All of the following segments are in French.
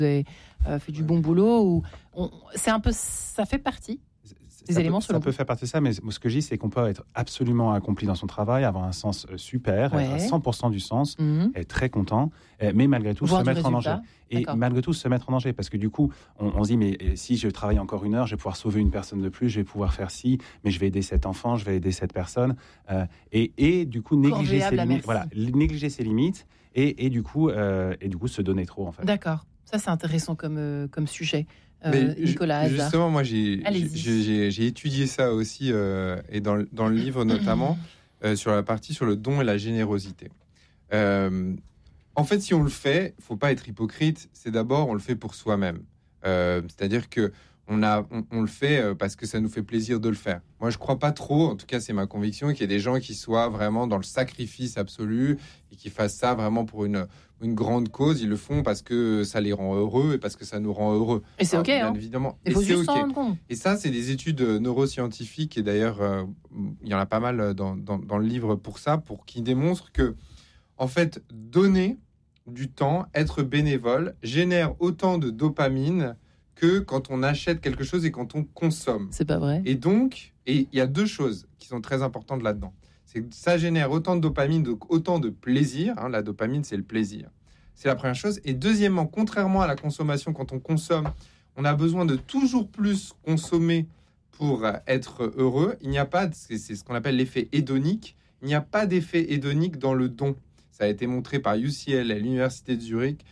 vous avez fait du bon boulot c'est un peu, ça fait partie des éléments ça peut faire partie de ça, mais ce que je dis, c'est qu'on peut être absolument accompli dans son travail, avoir un sens super, être à 100% du sens, être très content, mais malgré tout se mettre en danger. Et malgré tout se mettre en danger, parce que du coup, on se dit, mais si je travaille encore 1 heure, je vais pouvoir sauver une personne de plus, je vais pouvoir faire ci, mais je vais aider cet enfant, je vais aider cette personne, et du coup, négliger ses limites. Voilà, négliger ses limites, et du coup, se donner trop, en fait. D'accord, ça c'est intéressant comme sujet. Nicolas, justement, moi j'ai étudié ça aussi et dans le livre notamment sur la partie sur le don et la générosité. En fait, si on le fait, faut pas être hypocrite. C'est d'abord on le fait pour soi-même. C'est-à-dire que on le fait parce que ça nous fait plaisir de le faire. Moi, je crois pas trop. En tout cas, c'est ma conviction qu'il y ait des gens qui soient vraiment dans le sacrifice absolu et qui fassent ça vraiment pour une grande cause. Ils le font parce que ça les rend heureux et parce que ça nous rend heureux. Et c'est OK, bien évidemment. Il faut juste s'en rendre compte. Et ça, c'est des études neuroscientifiques. Et d'ailleurs, il y en a pas mal dans le livre pour qui démontrent que, en fait, donner du temps, être bénévole, génère autant de dopamine que quand on achète quelque chose et quand on consomme. C'est pas vrai. Et donc, il y a 2 choses qui sont très importantes là-dedans. C'est que ça génère autant de dopamine, donc autant de plaisir. La dopamine, c'est le plaisir. C'est la première chose. Et deuxièmement, contrairement à la consommation, quand on consomme, on a besoin de toujours plus consommer pour être heureux. Il n'y a pas, c'est ce qu'on appelle l'effet hédonique. Il n'y a pas d'effet hédonique dans le don. Ça a été montré par UCL, l'Université de Zurich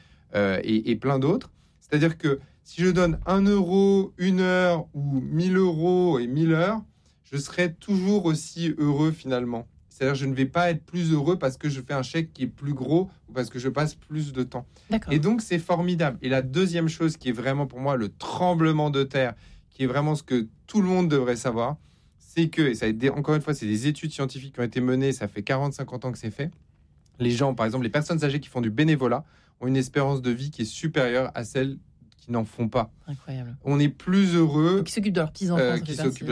et plein d'autres. C'est-à-dire que si je donne 1 euro, 1 heure ou 1000 euros et 1000 heures, je serai toujours aussi heureux finalement. C'est-à-dire que je ne vais pas être plus heureux parce que je fais un chèque qui est plus gros ou parce que je passe plus de temps. D'accord. Et donc, c'est formidable. Et la deuxième chose qui est vraiment pour moi le tremblement de terre, qui est vraiment ce que tout le monde devrait savoir, c'est que, et ça a été, encore une fois, c'est des études scientifiques qui ont été menées, ça fait 40-50 ans que c'est fait. Les gens, par exemple, les personnes âgées qui font du bénévolat ont une espérance de vie qui est supérieure à celle qui n'en font pas. Incroyable. On est plus heureux. Qui s'occupent de leurs petits-enfants.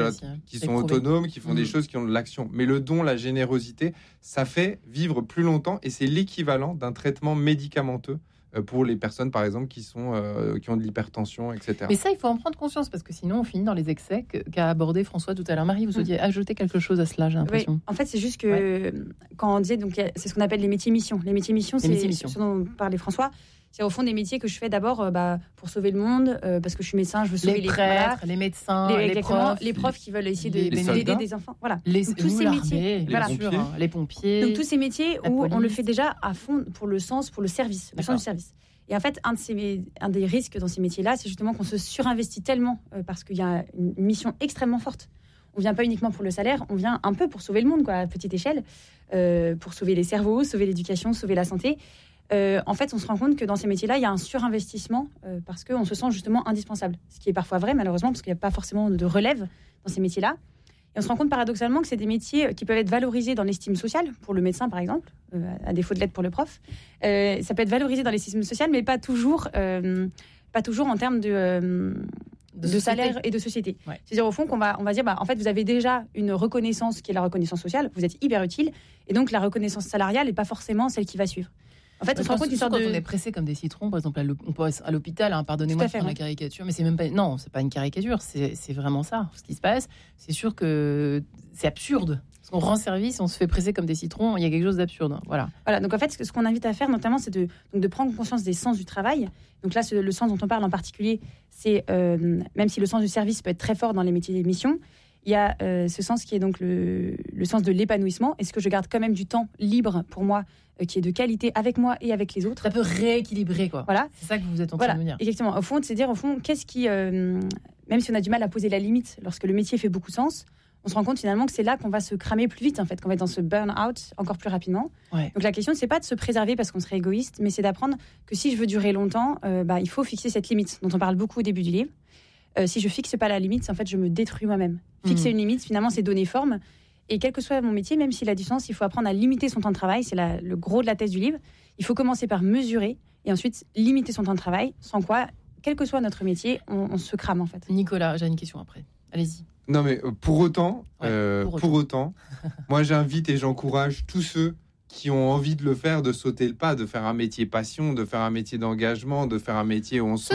Qui sont autonomes, qui font des choses, qui ont de l'action. Mais le don, la générosité, ça fait vivre plus longtemps et c'est l'équivalent d'un traitement médicamenteux pour les personnes, par exemple, qui ont de l'hypertension, etc. Mais ça, il faut en prendre conscience parce que sinon, on finit dans les excès qu'a abordé François tout à l'heure. Marie, vous vouliez ajouter quelque chose à cela, j'ai l'impression. Oui, en fait, c'est juste que quand on disait, donc, c'est ce qu'on appelle les métiers-missions. Les métiers-missions, c'est ce dont parlait François. C'est au fond des métiers que je fais d'abord pour sauver le monde, parce que je suis médecin, je veux sauver les prêtres, les médecins, les profs qui veulent essayer d'aider des enfants. Voilà. Tous ces métiers, les pompiers. Donc tous ces métiers où on le fait déjà à fond pour le sens, pour le service, le sens du service. Et en fait, un des risques dans ces métiers-là, c'est justement qu'on se surinvestit tellement parce qu'il y a une mission extrêmement forte. On vient pas uniquement pour le salaire, on vient un peu pour sauver le monde, quoi, à petite échelle, pour sauver les cerveaux, sauver l'éducation, sauver la santé. En fait, on se rend compte que dans ces métiers-là, il y a un surinvestissement parce qu'on se sent justement indispensable. Ce qui est parfois vrai, malheureusement, parce qu'il n'y a pas forcément de relève dans ces métiers-là. Et on se rend compte paradoxalement que c'est des métiers qui peuvent être valorisés dans l'estime sociale, pour le médecin par exemple, à défaut de l'être pour le prof. Ça peut être valorisé dans l'estime sociale, mais pas toujours en termes de salaire et de société. Ouais. C'est-à-dire au fond on va dire, en fait, vous avez déjà une reconnaissance qui est la reconnaissance sociale, vous êtes hyper utile, et donc la reconnaissance salariale n'est pas forcément celle qui va suivre. En fait, on se rend compte quand on est pressé comme des citrons, par exemple, on peut à l'hôpital, pardonnez-moi de faire la caricature, mais c'est même pas, non, c'est pas une caricature, c'est vraiment ça, ce qui se passe. C'est sûr que c'est absurde. Parce qu'on rend service, on se fait presser comme des citrons, il y a quelque chose d'absurde. Voilà. Donc en fait, ce qu'on invite à faire, notamment, c'est de prendre conscience des sens du travail. Donc là, le sens dont on parle en particulier, c'est, même si le sens du service peut être très fort dans les métiers d'émission, il y a ce sens qui est donc le sens de l'épanouissement. Est-ce que je garde quand même du temps libre pour moi, qui est de qualité avec moi et avec les autres? Ça peut rééquilibrer, quoi. Voilà. C'est ça que vous êtes en train de me dire. Exactement. Au fond, c'est dire, qu'est-ce qui, même si on a du mal à poser la limite, lorsque le métier fait beaucoup sens, on se rend compte finalement que c'est là qu'on va se cramer plus vite, en fait, qu'on va être dans ce burn-out encore plus rapidement. Ouais. Donc la question, c'est pas de se préserver parce qu'on serait égoïste, mais c'est d'apprendre que si je veux durer longtemps, il faut fixer cette limite dont on parle beaucoup au début du livre. Si je fixe pas la limite, en fait, je me détruis moi-même. Fixer une limite, finalement, c'est donner forme. Et quel que soit mon métier, même s'il a du sens, il faut apprendre à limiter son temps de travail. C'est le gros de la thèse du livre. Il faut commencer par mesurer et ensuite limiter son temps de travail, sans quoi, quel que soit notre métier, on se crame, en fait. Nicolas, j'ai une question après. Allez-y. Non, mais pour autant, moi, j'invite et j'encourage tous ceux qui ont envie de le faire, de sauter le pas, de faire un métier passion, de faire un métier d'engagement, de faire un métier où on se